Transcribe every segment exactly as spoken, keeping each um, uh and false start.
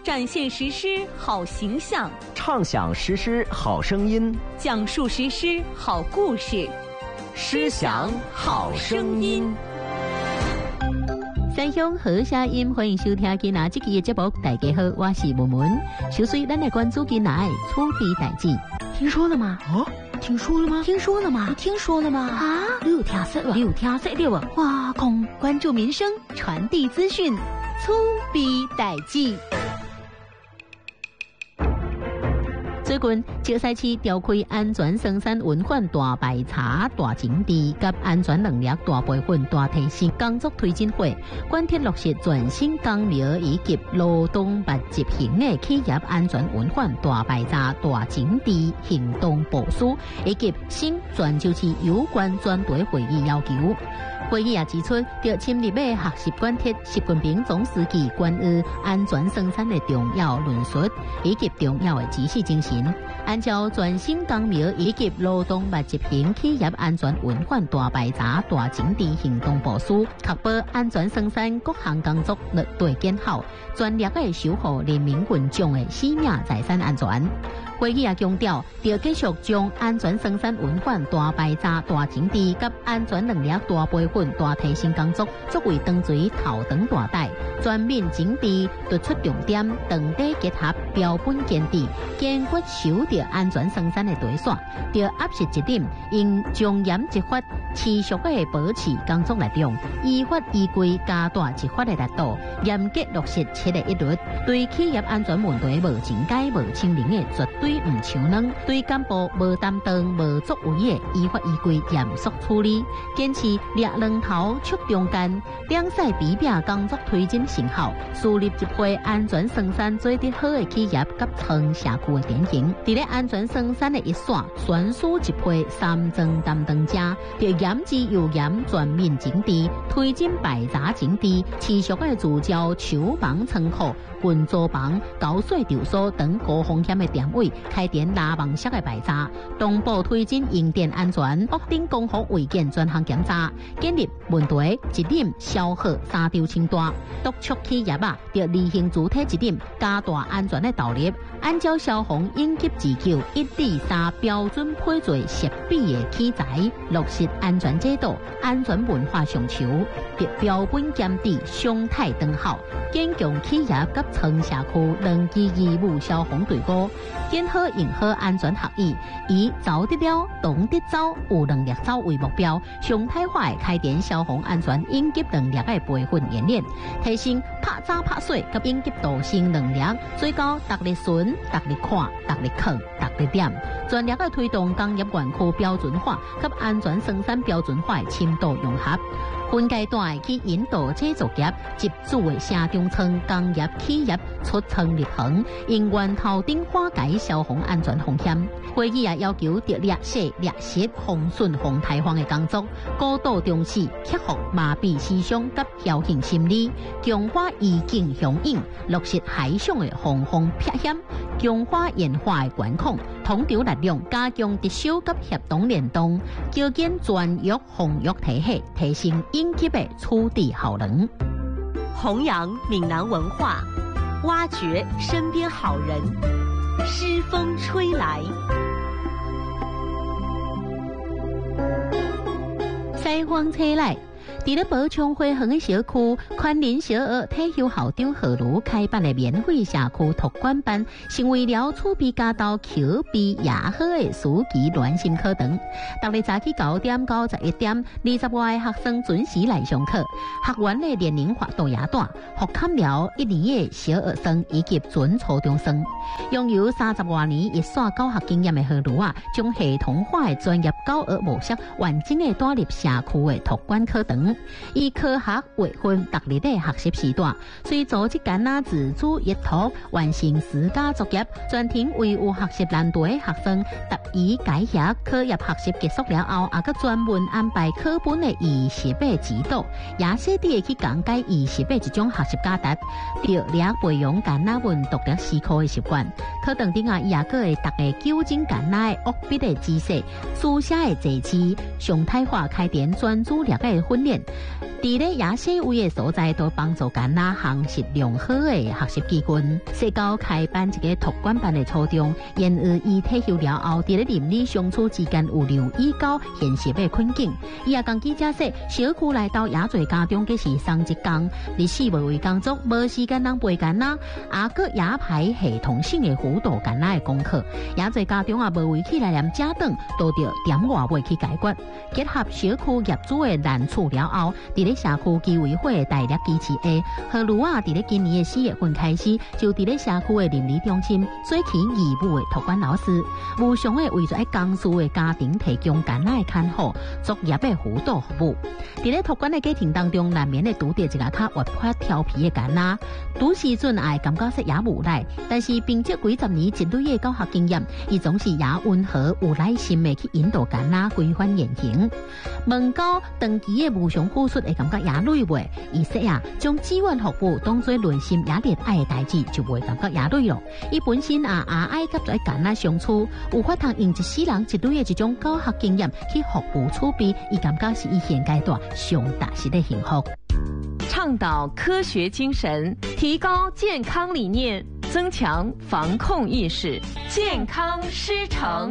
展现实施好形象， 畅想实施好声音， 讲述实施好故事， 诗响好声音。 三乡好声音，欢迎收听今仔这期的节目。大家好，我是文文。首先，咱来关注今仔的厝边代志。 听说了吗？ 啊， 听说了吗？ 听说了吗？ 你听说了吗？ 啊，你有听说了？ 你有听说了吗？ 哇，空关注民生，传递资讯，厝边代志。最近，石西市召开安全生产文化大排查、大整治及安全能力大培训、大提升工作推进会，关贴落实全新工苗以及劳动密集型的企业安全文化大排查、大整治行动部署，以及新全球市有关专题会议要求。会议也指出，要深入的学习关贴习近平总书记关于安全生产的重要论述，以及重要的指示精神，按照全新工苗以及劳动密集型企业安全文化大排查、大整治行动部署，确保安全生产各项工作率对见好，全力的守护人民群众的生命财产安全。会议也强调，要继续将安全生产文化大排查、大整治及安全能力大培训、大提升工作作为长水头长大带，全面整治突出重点，长短结合，标本坚持，坚决守着安全生产的底线。要压实一点，应从严执法，持续的保持工作力量，依法依规加大执法的力度，严格落实七个一律，对企业安全问题无情解、无清零的绝对对唔抢能，对干部无担当、无作为的，依法依规严肃处理，坚持掠两头出中间，两赛比拼工作推进成效，树立一批安全生产做得好的企业及创社区的典型。伫咧安全生产的一线，选输一批三层担当者，要严之又严，全面整治，推进排查整治，持续的聚焦厂房、仓库、群租房、高水场所等高风险的点位。开展拉网式的排查，同步推进用电安全、屋顶光伏违建专项检查，建立问题一点消耗三条清单，督促企业啊，要履行主体责任，加大安全的投入，按照消防应急自救一二三标准配做设备的器材，落实安全制度、安全文化上求，要标本检治、常态灯效，坚强企业及创社区两支义务消防队伍。建好用好安全合意，以走得了、懂得走、有能力走为目标，常态化的开展消防安全应急能力的培训演练，提升拍早拍水及应急导生能力，最高逐日巡、逐日看、逐日考、逐日点，全力的推动工业园区标准化及安全生产标准化的深度融合。分阶段去引导制作业、集资的城中村工业企业出仓入行，因源头顶化解消防安全风险。会议也要求着劣势、劣势、防汛、防台风的工作，高度重视克服麻痹思想及侥幸心理，强化预警响应，落实海上的防风避险，强化研发的管控，统筹力量，加强特首及协同联动，构建专业防御体系，提升应急的处理效能。 弘扬闽南文化，挖掘身边好人，诗风吹来。 西方车来。伫咧宝昌花园的小区，宽林小学体育校长何如开办的免费社区托管班，成为了厝边家道口碑也好的暑期暖心课堂。逐日早起九点到十一点，二十外学生准时来上课。学员的年龄活度也大，覆盖了一年的小学生以及准初中生。拥有三十多年一线教学经验的何如啊，将系统化的专业教学模式，完整的带入社区的托管课堂。以科学划分逐日的学习时段，随组织囡仔自主阅读，完成暑假作业，专程为有学习难度的学生答疑解答。课业学习结束了后，也佮专门安排课本的预习的指导，也细致的去讲解预习的一种学习价值，着力培养囡仔们独立思考的习惯。课堂顶啊，也佮会逐个纠正囡仔的握笔的姿势、书写的字词，常态化开展专注力的训练。 练。伫咧野细微的所在，都帮助囡仔学习良好的学习基本。社交开办一个托管班的初衷，因而伊退休了后，伫咧邻里相处之间有留意到现实的困境。伊也跟记者说，小区内到也侪家长计是上一工，日四无为工作，无时间通陪囡仔，也个也排系统性的辅导囡仔的功课。也侪家长啊无为起来连家长都着点外卖去解决。结合小区业主的难处了后，伫咧社区基委会的大力支持下，何如啊，伫咧今年的四月份开始，就伫咧社区的邻里中心做起义务的托管老师，无偿的为咗喺江苏的家庭提供囡仔的看护、作业的辅导服务。伫咧托管的家庭当中，难免会拄到一个较活泼调皮的囡仔，拄时阵也感觉说也无奈，但是凭借几十年积累的教学经验，伊总是也温和有耐心的去引导囡仔规范言行。问到长期的无偿付出的感觉也累袂，伊说啊，将志愿服务当作内心也热爱的代志，就袂感觉也累咯。伊本身啊也爱甲在囡仔相处，有法通用一世人积累的一种教学经验去服务储备，伊感觉是伊现阶段上大实的幸福。 倡导科学精神，提高健康理念，增强防控意识，健康师承。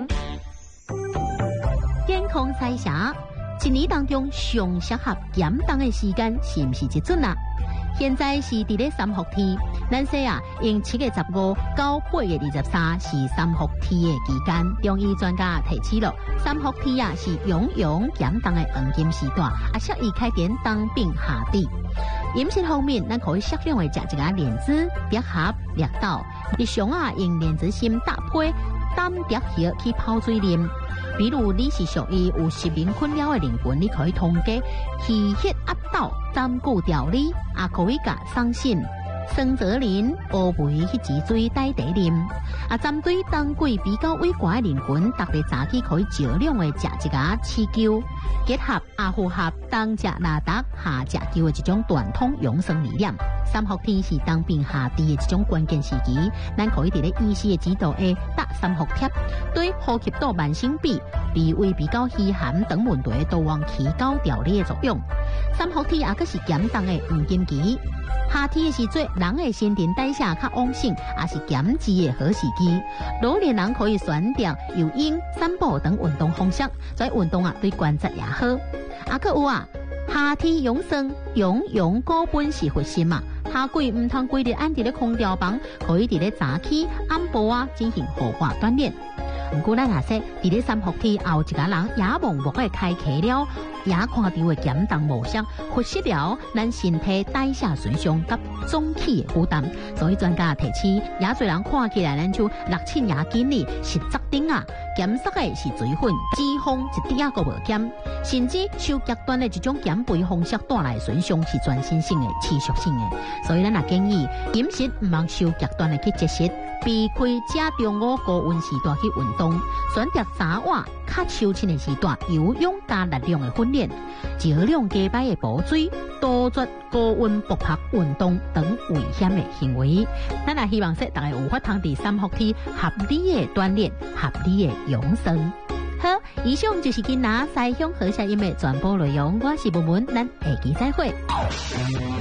健康彩霞，一年当中上适合减重的时间是毋是一准啊？现在是伫咧三伏天，咱说啊，用七月十五到八月二十三是三伏天的期间。中医专家提起了，三伏天啊是勇勇减重的黄金时段，啊适宜开展冬病夏治。饮食方面，咱可以适量的食一个莲子、百合、绿豆，日常啊用莲子心搭配淡白叶去泡水啉。比如你是属于有失眠困扰的人群，你可以通过气血压倒、胆固调理，也可以甲桑葚、生泽林、乌梅去煮水代茶啉。啊，针对当季比较胃寒的人群，特别早起可以少量的食一个刺灸，结合阿符合冬食纳达、夏食灸的一种传统养生理念。三伏天是冬病夏治的一种关键时期，咱可以伫咧医师的指导下搭三伏贴，对呼吸道慢性病、鼻胃比较虚寒等问题都有起高调理的作用。三伏天也佫是减重的黄金期。夏天的时阵，人的新陈代谢较旺盛，也是减脂的好时机。老年人可以选择游泳、散步等运动方式，在运动啊对关节也好。啊，佫有啊，夏天养生，养养高本是核心嘛。夏季唔通规日按伫咧空调房，可以伫咧早起、暗晡啊进行户外锻炼。不过咱也说，伫咧三伏天后一个人也盲目的开启了，也看到的减重模式，忽视了咱身体代谢损伤甲总体的负担。所以专家提起，也侪人看起来咱就六七廿斤哩，实质顶啊，减少的是水分、脂肪一点仔个无减，甚至受极端的一种减肥方式带来损伤是全身性的、持续性的。所以咱也建议饮食唔通受极端的去节食，避开正中午高温时段去运动，选择早晚较秋清的时段游泳加力量的训练，少量加摆的补水，杜绝高温搏拍运动等危险的行为。咱也希望说大家有法通伫三伏天合理的锻炼、合理的养生。好，以上就是今仔西乡好声音的全部内容。我是文文，咱下期再会。